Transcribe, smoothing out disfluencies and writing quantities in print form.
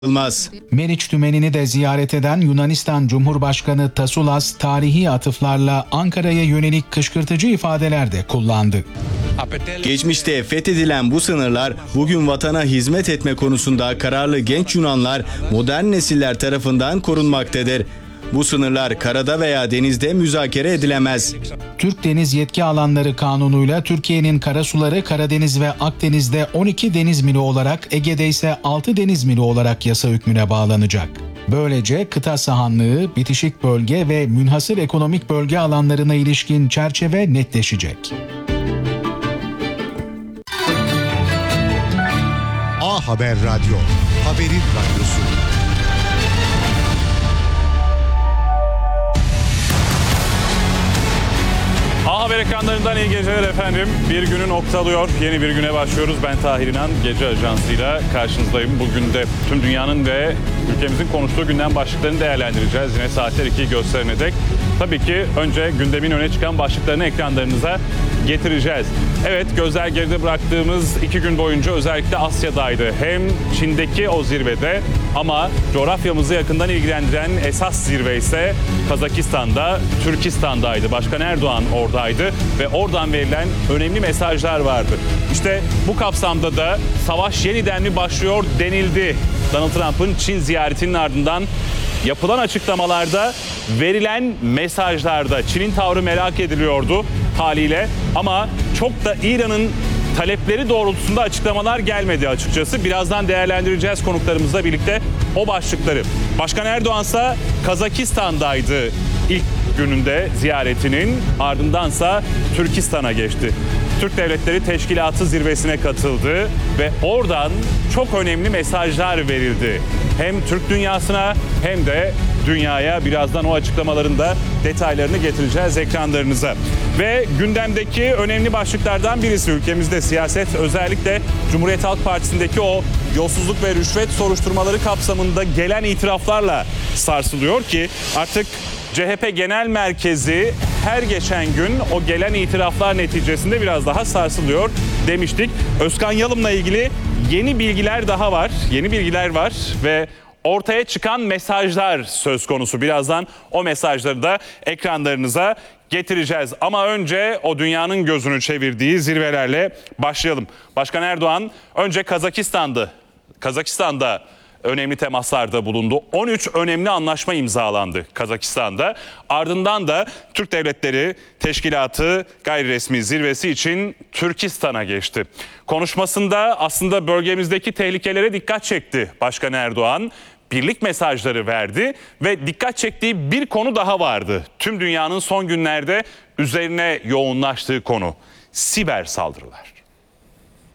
Meriç Tümeni'ni de ziyaret eden Yunanistan Cumhurbaşkanı Tasoulas tarihi atıflarla Ankara'ya yönelik kışkırtıcı ifadeler de kullandı. Geçmişte fethedilen bu sınırlar bugün vatana hizmet etme konusunda kararlı genç Yunanlar modern nesiller tarafından korunmaktadır. Bu sınırlar karada veya denizde müzakere edilemez. Türk Deniz Yetki Alanları Kanunu'yla Türkiye'nin karasuları Karadeniz ve Akdeniz'de 12 deniz mili olarak, Ege'de ise 6 deniz mili olarak yasa hükmüne bağlanacak. Böylece kıta sahanlığı, bitişik bölge ve münhasır ekonomik bölge alanlarına ilişkin çerçeve netleşecek. A Haber Radyo, haberin radyosu. A Haber ekranlarından iyi geceler efendim. Bir günü noktalıyor. Yeni bir güne başlıyoruz. Ben Tahir İnan. Gece Ajansı'yla karşınızdayım. Bugün de tüm dünyanın ve ülkemizin konuştuğu gündem başlıklarını değerlendireceğiz. Yine saatler 2'yi gösterene dek. Tabii ki önce gündemin öne çıkan başlıklarını ekranlarınıza getireceğiz. Evet, gözler geride bıraktığımız 2 gün boyunca özellikle Asya'daydı. Hem Çin'deki o zirvede ama coğrafyamızı yakından ilgilendiren esas zirve ise Kazakistan'da, Türkistan'daydı. Başkan Erdoğan oradaydı ve oradan verilen önemli mesajlar vardı. İşte bu kapsamda da savaş yeniden mi başlıyor denildi. Donald Trump'ın Çin ziyaretinin ardından yapılan açıklamalarda, verilen mesajlarda Çin'in tavrı merak ediliyordu haliyle ama çok da İran'ın talepleri doğrultusunda açıklamalar gelmedi açıkçası. Birazdan değerlendireceğiz konuklarımızla birlikte o başlıkları. Başkan Erdoğan ise Kazakistan'daydı ilk gününde ziyaretinin, ardındansa Türkistan'a geçti. Türk Devletleri Teşkilatı zirvesine katıldı ve oradan çok önemli mesajlar verildi. Hem Türk dünyasına hem de dünyaya. Birazdan o açıklamaların da detaylarını getireceğiz ekranlarınıza. Ve gündemdeki önemli başlıklardan birisi ülkemizde siyaset, özellikle Cumhuriyet Halk Partisi'ndeki o yolsuzluk ve rüşvet soruşturmaları kapsamında gelen itiraflarla sarsılıyor ki artık CHP Genel Merkezi her geçen gün o gelen itiraflar neticesinde biraz daha sarsılıyor demiştik. Özkan Yalım'la ilgili yeni bilgiler daha var. Yeni bilgiler var ve ortaya çıkan mesajlar söz konusu. Birazdan o mesajları da ekranlarınıza getireceğiz. Ama önce o dünyanın gözünü çevirdiği zirvelerle başlayalım. Başkan Erdoğan önce Kazakistan'da önemli temaslarda bulundu. 13 önemli anlaşma imzalandı Kazakistan'da. Ardından da Türk Devletleri Teşkilatı gayri resmi zirvesi için Türkistan'a geçti. Konuşmasında aslında bölgemizdeki tehlikelere dikkat çekti Başkan Erdoğan. Birlik mesajları verdi ve dikkat çektiği bir konu daha vardı. Tüm dünyanın son günlerde üzerine yoğunlaştığı konu: siber saldırılar.